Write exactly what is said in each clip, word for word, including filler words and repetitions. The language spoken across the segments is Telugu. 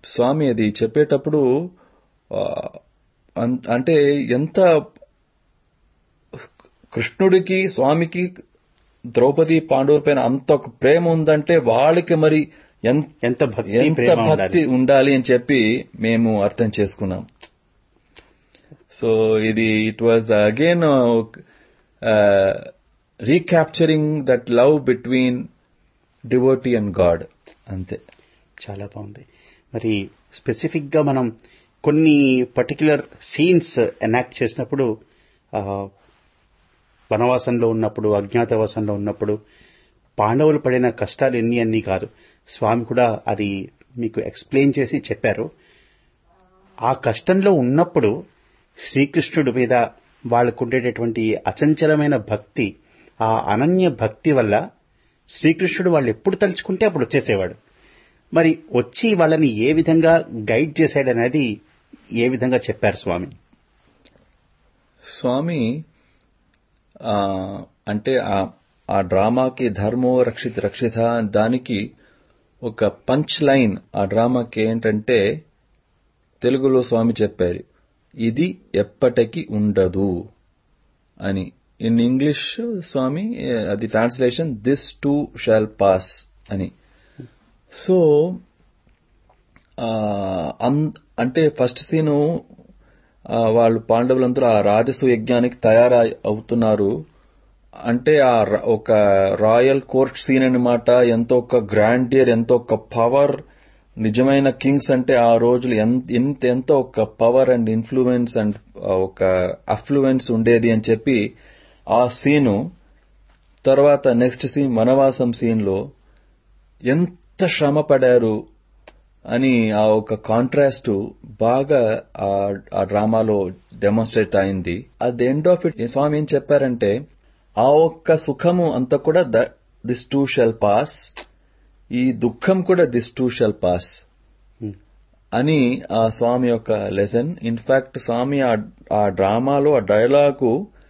స్వామి అది చెప్పేటప్పుడు అంటే ఎంత కృష్ణుడికి స్వామికి ద్రౌపది పాండవుల పైన అంత ఒక ప్రేమ ఉందంటే వాళ్ళకి మరి ఎంత ఎంత భక్తి ఉండాలి అని చెప్పి మేము అర్థం చేసుకున్నాం. సో ఇది it was again రీక్యాప్చరింగ్ that love between devotee and God. అంతే. చాలా బాగుంది. మరి స్పెసిఫిక్ గా మనం కొన్ని పర్టిక్యులర్ సీన్స్ ఎనాక్ట్ చేసినప్పుడు వనవాసంలో ఉన్నప్పుడు, అజ్ఞాతవాసంలో ఉన్నప్పుడు పాండవులు పడిన కష్టాలు ఎన్ని అన్ని కాదు, స్వామి కూడా అది మీకు ఎక్స్ప్లెయిన్ చేసి చెప్పారు. ఆ కష్టంలో ఉన్నప్పుడు శ్రీకృష్ణుడి మీద వాళ్లకు ఉండేటటువంటి అచంచలమైన భక్తి, ఆ అనన్య భక్తి వల్ల శ్రీకృష్ణుడు వాళ్ళు ఎప్పుడు తలుచుకుంటే అప్పుడు వచ్చేసేవాడు. మరి వచ్చి వాళ్ళని ఏ విధంగా గైడ్ చేశాడనేది ఏ విధంగా చెప్పారు స్వామి? స్వామి అంటే ఆ డ్రామాకి ధర్మో రక్షిత రక్షిత దానికి ఒక పంచ్ లైన్ ఆ డ్రామాకి ఏంటంటే తెలుగులో స్వామి చెప్పారు, ఇది ఎప్పటికీ ఉండదు అని. ఇన్ ఇంగ్లీష్ స్వామి అది translation this two shawl pass అని. సో అంటే ఫస్ట్ సీను వాళ్ళు పాండవులందరూ ఆ రాజసు యజ్ఞానికి తయారై అవుతున్నారు. అంటే ఆ ఒక రాయల్ కోర్ట్ సీన్ అన్నమాట. ఎంతో ఒక గ్రాండియర్, ఎంతో ఒక పవర్. నిజమైన కింగ్స్ అంటే ఆ రోజులు ఎంత ఎంతో ఒక పవర్ అండ్ ఇన్ఫ్లుయెన్స్ అండ్ ఒక అఫ్లుయెన్స్ ఉండేది అని చెప్పి ఆ సీను. తర్వాత నెక్స్ట్ సీన్ వనవాసం సీన్ లో ఎంత శ్రమ పడారు అని ఆ ఒక కాంట్రాస్ట్ బాగా ఆ డ్రామాలో డెమాన్స్ట్రేట్ అయింది. At the end of it స్వామి ఏం చెప్పారంటే ఆ ఒక్క సుఖము అంతా కూడా దిస్ టూ షెల్ పాస్, ఈ దుఃఖం కూడా దిస్ టూ షెల్ పాస్ అని ఆ స్వామి యొక్క లెసన్. ఇన్ఫాక్ట్ స్వామి ఆ డ్రామాలో ఆ డైలాగు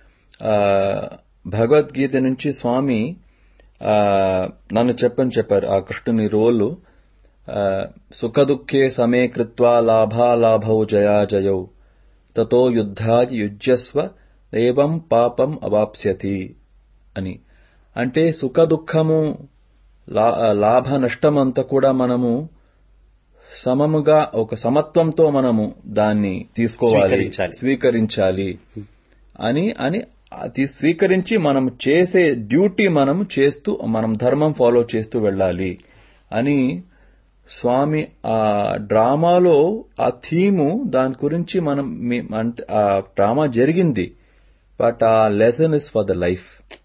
భగవద్గీత నుంచి స్వామి నన్ను చెప్పని చెప్పారు. ఆ కృష్ణుని రోలు సుఖ దుఃఖే సమే కృత్వా లాభాలాభౌ జయా జయౌ తతో యుద్ధాది యుజ్యస్వ ఏవం పాపం అవాప్స్యతి అని. అంటే సుఖ దుఃఖము లాభ నష్టమంతా కూడా మనము సమముగా ఒక సమత్వంతో మనము దాన్ని తీసుకోవాలి, స్వీకరించాలి అని అని స్వీకరించి మనం చేసే డ్యూటీ మనం చేస్తూ మనం ధర్మం ఫాలో చేస్తూ వెళ్ళాలి అని స్వామి ఆ డ్రామాలో ఆ థీము దాని గురించి మనం ఆ డ్రామా జరిగింది. బట్ ఆ lesson is for the life.